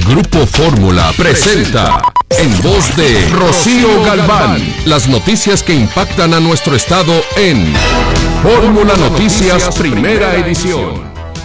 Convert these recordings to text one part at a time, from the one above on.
Grupo Fórmula presenta, en voz de Rocío Galván, las noticias que impactan a nuestro estado en Fórmula Noticias Primera Edición.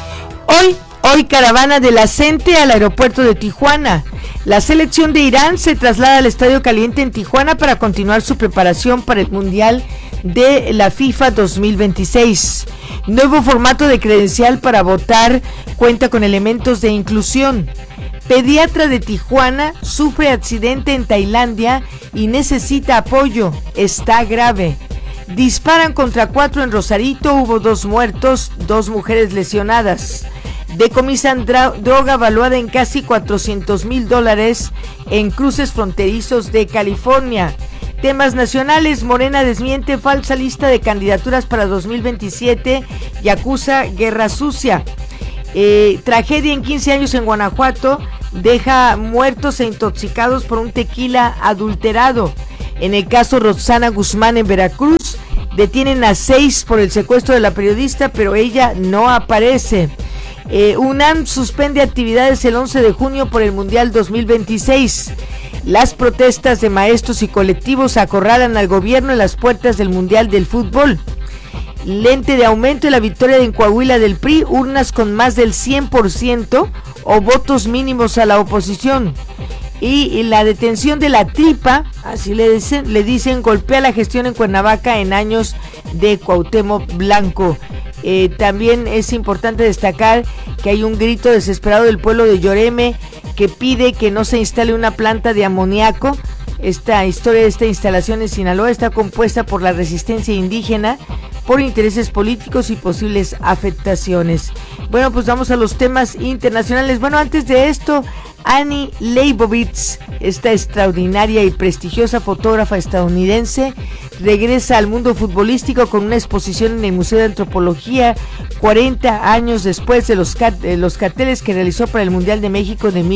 Hoy caravana de la CENTE al aeropuerto de Tijuana. La selección de Irán se traslada al Estadio Caliente en Tijuana para continuar su preparación para el Mundial de la FIFA 2026. Nuevo formato de credencial para votar cuenta con elementos de inclusión. Pediatra de Tijuana sufre accidente en Tailandia y necesita apoyo. Está grave. Disparan contra 4 en Rosarito, hubo 2 muertos, 2 mujeres lesionadas. Decomisan droga valuada en casi $400,000 en cruces fronterizos de California. Temas nacionales: Morena desmiente falsa lista de candidaturas para 2027 y acusa guerra sucia. Tragedia en 15 años en Guanajuato deja muertos e intoxicados por un tequila adulterado. En el caso Roxana Guzmán en Veracruz, detienen a 6 por el secuestro de la periodista, pero ella no aparece. UNAM suspende actividades el 11 de junio por el Mundial 2026. Las protestas de maestros y colectivos acorralan al gobierno en las puertas del Mundial del Fútbol. Lente de aumento de la victoria en Coahuila del PRI, urnas con más del 100% o votos mínimos a la oposición. Y la detención de la tripa, así le dicen, golpea la gestión en Cuernavaca en años de Cuauhtémoc Blanco. También es importante destacar que hay un grito desesperado del pueblo de Lloreme que pide que no se instale una planta de amoníaco. Esta historia de esta instalación en Sinaloa está compuesta por la resistencia indígena, por intereses políticos y posibles afectaciones. Bueno, pues vamos a los temas internacionales. Bueno, antes de esto, Annie Leibovitz, esta extraordinaria y prestigiosa fotógrafa estadounidense, regresa al mundo futbolístico con una exposición en el Museo de Antropología 40 años después de los carteles que realizó para el Mundial de México de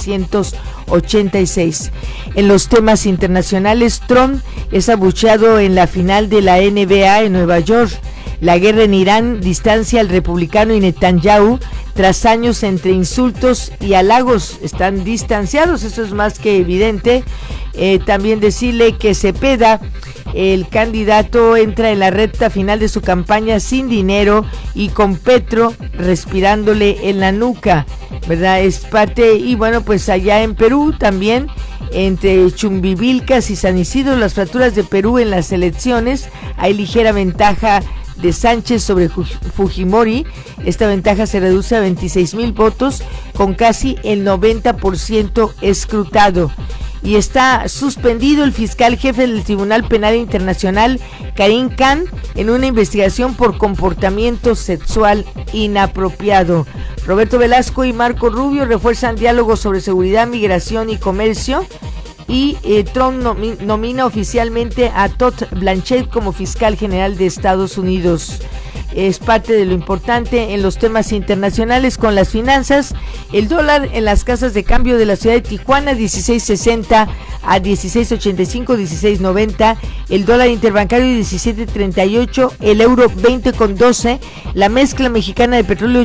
1986. En los temas internacionales, Trump es abucheado en la final de la NBA en Nueva York. La guerra en Irán distancia al republicano y Netanyahu tras años entre insultos y halagos. Están distanciados, eso es más que evidente. También decirle que Cepeda, el candidato, entra en la recta final de su campaña sin dinero y con Petro respirándole en la nuca, ¿verdad? Es parte. Y bueno, pues allá en Perú también, entre Chumbivilcas y San Isidro, las fracturas de Perú en las elecciones, hay ligera ventaja de Sánchez sobre Fujimori. Esta ventaja se reduce a 26,000 votos con casi el 90% escrutado. Y está suspendido el fiscal jefe del Tribunal Penal Internacional, Karim Khan, en una investigación por comportamiento sexual inapropiado. Roberto Velasco y Marco Rubio refuerzan diálogos sobre seguridad, migración y comercio. Y Trump nomina oficialmente a Todd Blanchett como fiscal general de Estados Unidos. Es parte de lo importante en los temas internacionales. Con las finanzas, el dólar en las casas de cambio de la ciudad de Tijuana, 16.60 a 16.85, 16.90, el dólar interbancario 17.38, el euro 20.12, la mezcla mexicana de petróleo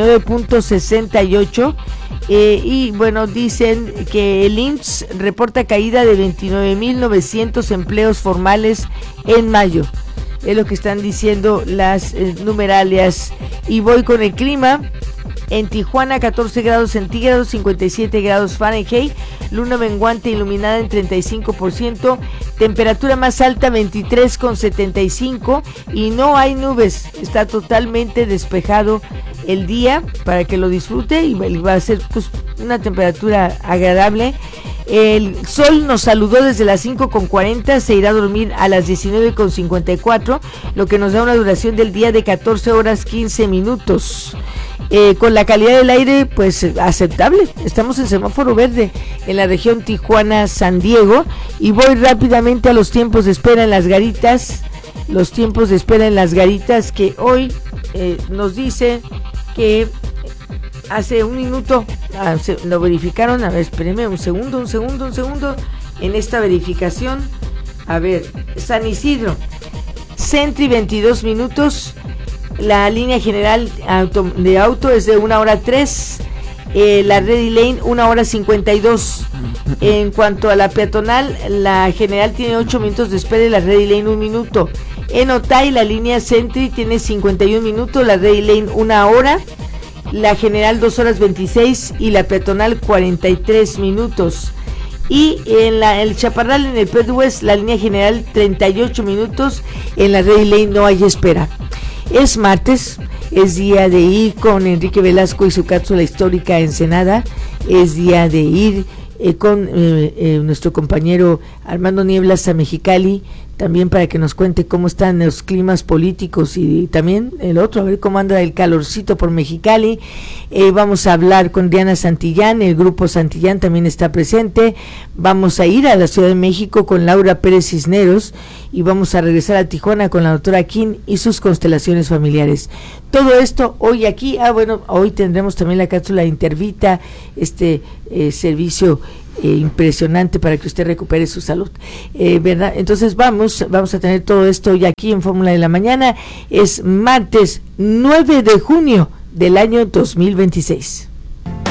89.68. Y bueno, dicen que el IMSS reporta caída de 29,900 empleos formales en mayo. Es lo que están diciendo las numeralias. Y voy con el clima. En Tijuana, 14 grados centígrados, 57 grados Fahrenheit, luna menguante iluminada en 35%, temperatura más alta 23,75 y no hay nubes, está totalmente despejado el día para que lo disfrute y va a ser pues una temperatura agradable. El sol nos saludó desde las 5:40, se irá a dormir a las 19:54, lo que nos da una duración del día de 14 horas 15 minutos. Con la calidad del aire pues aceptable, estamos en semáforo verde en la región Tijuana-San Diego. Y voy rápidamente a los tiempos de espera en las garitas. Los tiempos de espera en las garitas que hoy nos dice que hace un minuto lo verificaron. A ver, espérenme un segundo en esta verificación. A ver, San Isidro, Sentry 22 minutos. La línea general de auto es de 1 hora 3. la Ready Lane 1 hora 52. En cuanto a la peatonal, la General tiene 8 minutos de espera y la Ready Lane 1 minuto. En Otay, la línea Sentry tiene 51 minutos, la Ready Lane 1 hora, la General 2 horas 26 y la peatonal 43 minutos. Y en el Chaparral, en el Pedwest, la línea General 38 minutos, en la Ready Lane no hay espera. Es martes, es día de ir con Enrique Velasco y su cápsula histórica Ensenada, es día de ir con nuestro compañero Armando Nieblas a Mexicali, también para que nos cuente cómo están los climas políticos y también el otro, a ver cómo anda el calorcito por Mexicali. Vamos a hablar con Diana Santillán, el grupo Santillán también está presente. Vamos a ir a la Ciudad de México con Laura Pérez Cisneros y vamos a regresar a Tijuana con la doctora Kim y sus constelaciones familiares. Todo esto hoy aquí, hoy tendremos también la cápsula de Intervita, servicio impresionante para que usted recupere su salud, ¿verdad? Entonces vamos a tener todo esto hoy aquí en Fórmula de la Mañana. Es martes 9 de junio del año 2026.